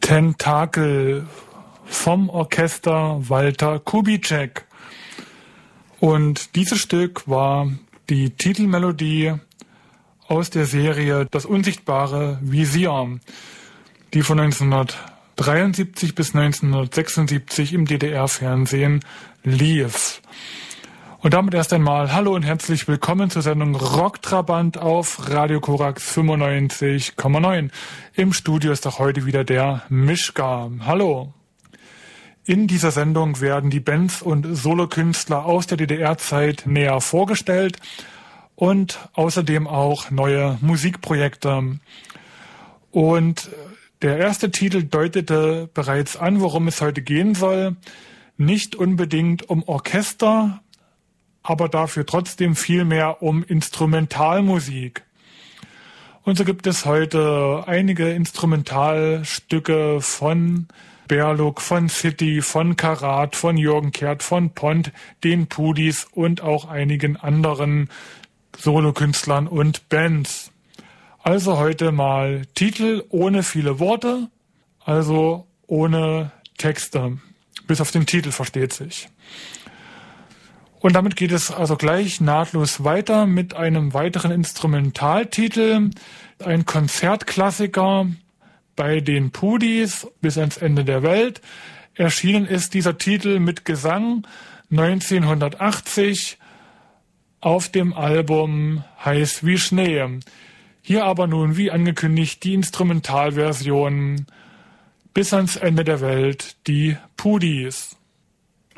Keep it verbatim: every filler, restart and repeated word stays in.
Tentakel vom Orchester Walter Kubitschek. Und dieses Stück war die Titelmelodie aus der Serie Das unsichtbare Visier, die von neunzehnhundertdreiundsiebzig bis neunzehnhundertsechsundsiebzig im D D R-Fernsehen lief. Und damit erst einmal hallo und herzlich willkommen zur Sendung Rocktrabant auf Radio Korax fünfundneunzig Komma neun. Im Studio ist auch heute wieder der Mischka. Hallo. In dieser Sendung werden die Bands und Solokünstler aus der D D R-Zeit näher vorgestellt und außerdem auch neue Musikprojekte. Und der erste Titel deutete bereits an, worum es heute gehen soll. Nicht unbedingt um Orchester, aber dafür trotzdem viel mehr um Instrumentalmusik. Und so gibt es heute einige Instrumentalstücke von Berluk, von City, von Karat, von Jürgen Kehrt, von Pont, den Pudis und auch einigen anderen Solokünstlern und Bands. Also heute mal Titel ohne viele Worte, also ohne Texte. Bis auf den Titel, versteht sich. Und damit geht es also gleich nahtlos weiter mit einem weiteren Instrumentaltitel, ein Konzertklassiker bei den Pudis bis ans Ende der Welt. Erschienen ist dieser Titel mit Gesang neunzehnhundertachtzig auf dem Album Heiß wie Schnee. Hier aber nun, wie angekündigt, die Instrumentalversion bis ans Ende der Welt, die Pudis.